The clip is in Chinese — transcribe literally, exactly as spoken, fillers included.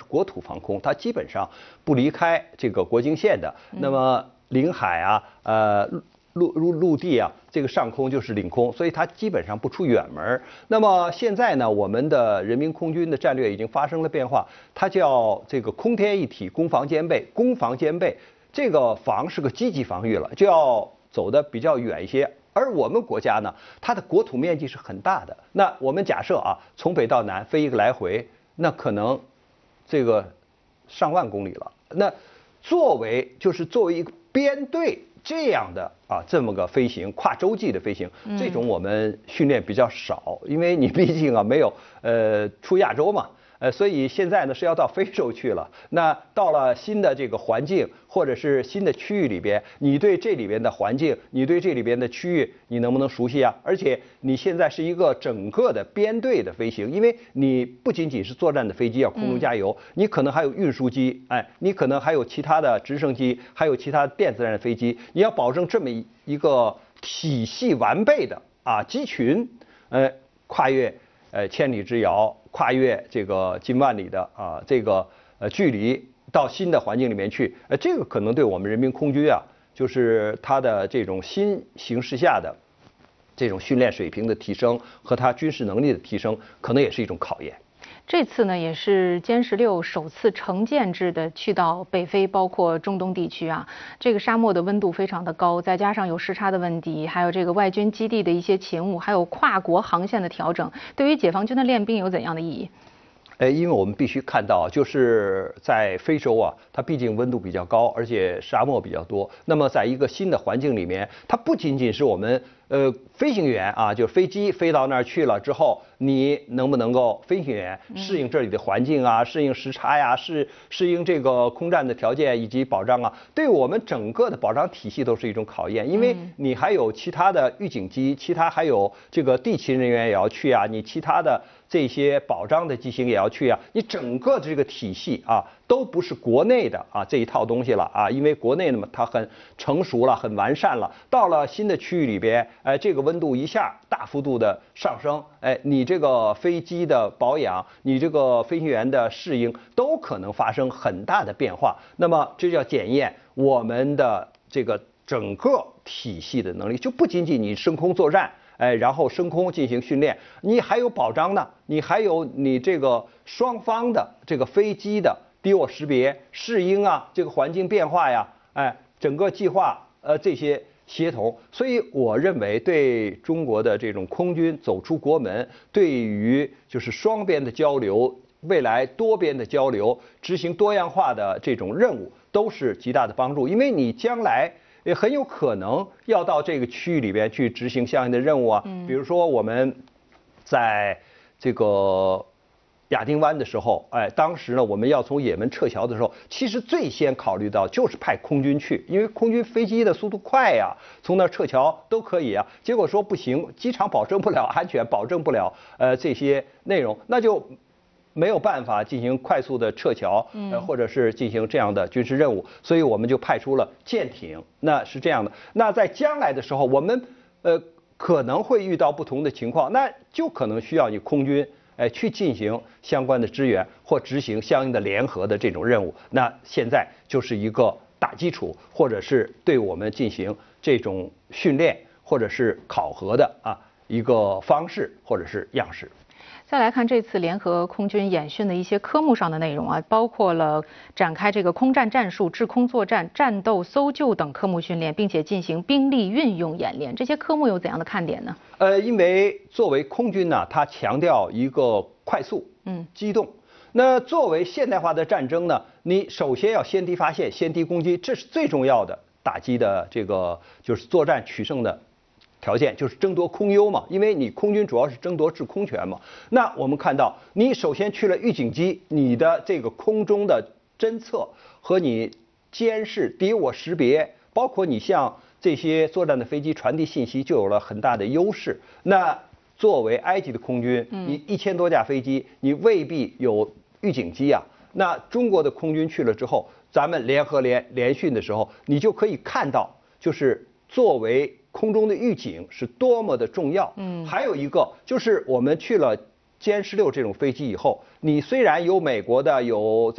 国土防空，它基本上不离开这个国境线的。那么领海啊，呃。陆陆陆地啊，这个上空就是领空，所以它基本上不出远门。那么现在呢，我们的人民空军的战略已经发生了变化，它叫这个空天一体，攻防兼备。攻防兼备，这个防是个积极防御了，就要走得比较远一些。而我们国家呢，它的国土面积是很大的。那我们假设啊，从北到南飞一个来回，那可能这个上万公里了。那作为就是作为一个编队。这样的啊，这么个飞行，跨洲际的飞行，这种我们训练比较少，因为你毕竟啊没有呃出亚洲嘛，呃，所以现在呢是要到非洲去了。那到了新的这个环境或者是新的区域里边，你对这里边的环境，你对这里边的区域，你能不能熟悉啊？而且你现在是一个整个的编队的飞行，因为你不仅仅是作战的飞机要空中加油，嗯、你可能还有运输机，哎，你可能还有其他的直升机，还有其他电子战的飞机，你要保证这么一个体系完备的啊机群，呃，跨越呃千里之遥。跨越这个近万里的啊这个呃距离到新的环境里面去，呃这个可能对我们人民空军啊，就是它的这种新形势下的这种训练水平的提升和它军事能力的提升，可能也是一种考验。 这次呢，也是歼十六首次成建制的去到北非，包括中东地区啊。这个沙漠的温度非常的高，再加上有时差的问题，还有这个外军基地的一些勤务，还有跨国航线的调整，对于解放军的练兵有怎样的意义？ 呃，因为我们必须看到，就是在非洲啊，它毕竟温度比较高，而且沙漠比较多。那么，在一个新的环境里面，它不仅仅是我们呃飞行员啊，就是飞机飞到那儿去了之后，你能不能够飞行员适应这里的环境啊，适应时差呀，适适应这个空战的条件以及保障啊，对我们整个的保障体系都是一种考验。因为你还有其他的预警机，其他还有这个地勤人员也要去啊，你其他的。这些保障的机型也要去啊，你整个这个体系啊，都不是国内的啊这一套东西了啊，因为国内呢嘛，它很成熟了，很完善了。到了新的区域里边，哎，这个温度一下大幅度的上升，哎，你这个飞机的保养，你这个飞行员的适应，都可能发生很大的变化。那么这叫检验我们的这个整个体系的能力，就不仅仅你升空作战。哎，然后升空进行训练，你还有保障呢，你还有你这个双方的这个飞机的敌我识别、适应啊，这个环境变化呀，哎，整个计划呃这些协同，所以我认为对中国的这种空军走出国门，对于就是双边的交流、未来多边的交流、执行多样化的这种任务，都是极大的帮助，因为你将来。也很有可能要到这个区域里边去执行相应的任务啊，嗯、比如说我们在这个亚丁湾的时候，哎，当时呢我们要从也门撤侨的时候，其实最先考虑到就是派空军去，因为空军飞机的速度快呀，从那儿撤侨都可以啊。结果说不行，机场保证不了安全，保证不了呃这些内容，那就。没有办法进行快速的撤侨，呃，或者是进行这样的军事任务，所以我们就派出了舰艇。那是这样的。那在将来的时候，我们呃可能会遇到不同的情况，那就可能需要你空军哎去进行相关的支援或执行相应的联合的这种任务。那现在就是一个打基础，或者是对我们进行这种训练或者是考核的啊一个方式或者是样式。 再来看这次联合空军演训的一些科目上的内容啊，包括了展开这个空战战术、制空作战、战斗搜救等科目训练，并且进行兵力运用演练。这些科目有怎样的看点呢？ 呃，因为作为空军呢，它强调一个快速、嗯，机动。那作为现代化的战争呢，你首先要先敌发现、先敌攻击，这是最重要的打击的这个就是作战取胜的。条件就是争夺空优嘛，因为你空军主要是争夺制空权嘛。那我们看到，你首先去了预警机，你的这个空中的侦测和你监视、敌我识别，包括你向这些作战的飞机传递信息，就有了很大的优势。那作为埃及的空军，你一千多架飞机，你未必有预警机啊。那中国的空军去了之后，咱们联合联联训的时候，你就可以看到，就是作为空中的预警是多么的重要。嗯，还有一个就是我们去了歼十六这种飞机以后，你虽然有美国的有。